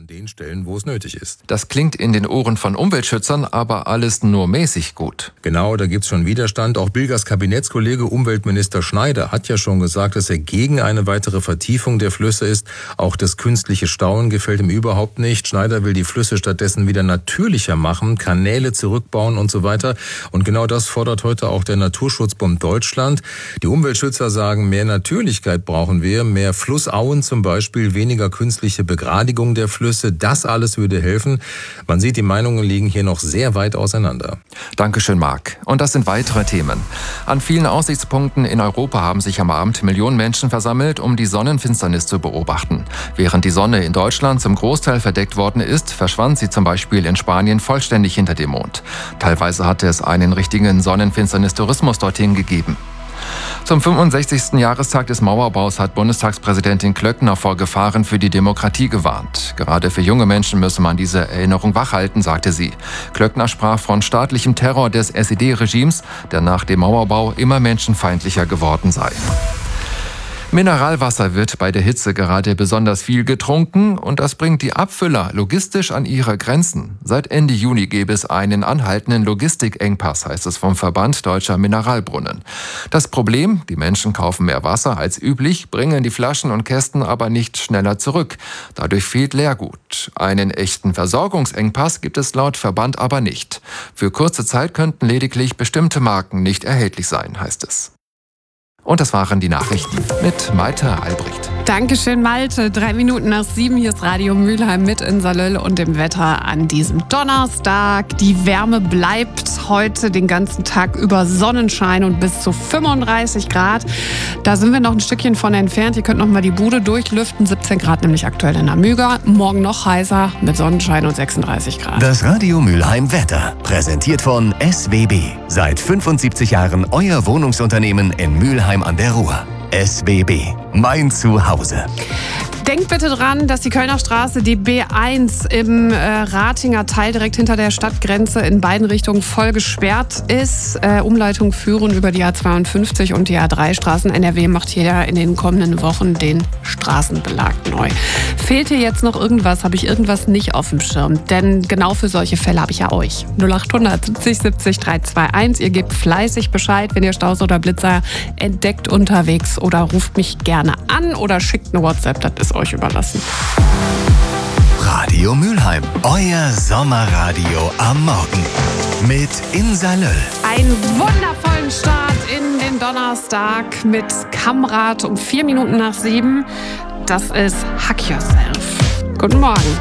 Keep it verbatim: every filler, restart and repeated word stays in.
an den Stellen, wo es nötig ist. Das klingt in den Ohren von Umweltschützern aber alles nur mäßig gut. Genau, da gibt's schon Widerstand. Auch Bilgers Kabinettskollege Umweltminister Schneider hat ja schon gesagt, dass er gegen eine weitere Vertiefung der Flüsse ist. Auch das künstliche Stauen gefällt ihm überhaupt nicht. Schneider will die Flüsse stattdessen wieder natürlicher machen, Kanäle zurückbauen und so weiter. Und genau das fordert heute auch der Naturschutzbund Deutschland. Die Umweltschützer sagen, mehr Natürlichkeit brauchen wir, mehr Flussauen zum Beispiel, weniger künstliche Begradigung der Flüsse. Das alles würde helfen. Man sieht, die Meinungen liegen hier noch sehr weit auseinander. Dankeschön, Marc. Und das sind weitere Themen. An vielen Aussichtspunkten in Europa haben sich am Abend Millionen Menschen versammelt, um die Sonnenfinsternis zu beobachten. Während die Sonne in Deutschland zum Großteil verdeckt worden ist, verschwand sie zum Beispiel in Spanien vollständig hinter dem Mond. Teilweise hatte es einen richtigen Sonnenfinsternis-Tourismus dorthin gegeben. Zum fünfundsechzigsten Jahrestag des Mauerbaus hat Bundestagspräsidentin Klöckner vor Gefahren für die Demokratie gewarnt. Gerade für junge Menschen müsse man diese Erinnerung wachhalten, sagte sie. Klöckner sprach von staatlichem Terror des S E D-Regimes, der nach dem Mauerbau immer menschenfeindlicher geworden sei. Mineralwasser wird bei der Hitze gerade besonders viel getrunken und das bringt die Abfüller logistisch an ihre Grenzen. Seit Ende Juni gäbe es einen anhaltenden Logistikengpass, heißt es vom Verband Deutscher Mineralbrunnen. Das Problem, die Menschen kaufen mehr Wasser als üblich, bringen die Flaschen und Kästen aber nicht schneller zurück. Dadurch fehlt Leergut. Einen echten Versorgungsengpass gibt es laut Verband aber nicht. Für kurze Zeit könnten lediglich bestimmte Marken nicht erhältlich sein, heißt es. Und das waren die Nachrichten mit Malte Albrecht. Dankeschön, Malte. Drei Minuten nach sieben. Hier ist Radio Mülheim mit in Salöll und dem Wetter an diesem Donnerstag. Die Wärme bleibt heute den ganzen Tag über Sonnenschein und bis zu fünfunddreißig Grad. Da sind wir noch ein Stückchen von entfernt. Ihr könnt noch mal die Bude durchlüften. siebzehn Grad nämlich aktuell in Amüga. Morgen noch heißer mit Sonnenschein und sechsunddreißig Grad. Das Radio Mülheim Wetter. Präsentiert von S W B. Seit fünfundsiebzig Jahren euer Wohnungsunternehmen in Mülheim an der Ruhr. S W B. Mein Zuhause. Denkt bitte dran, dass die Kölner Straße, die B eins im äh, Ratinger Teil direkt hinter der Stadtgrenze in beiden Richtungen voll gesperrt ist. Äh, Umleitungen führen über die A zweiundfünfzig und die A drei Straßen. N R W macht hier in den kommenden Wochen den Straßenbelag neu. Fehlt hier jetzt noch irgendwas? Habe ich irgendwas nicht auf dem Schirm? Denn genau für solche Fälle habe ich ja euch. null acht hundert siebzig siebzig dreihundertveinundzwanzig. Ihr gebt fleißig Bescheid, wenn ihr Staus oder Blitzer entdeckt unterwegs oder ruft mich gerne an oder schickt eine WhatsApp. Das ist euch überlassen. Radio Mülheim, euer Sommerradio am Morgen mit in Salöll. Einen wundervollen Start in den Donnerstag mit Kamrat um vier Minuten nach sieben. Das ist Hack Yourself. Guten Morgen.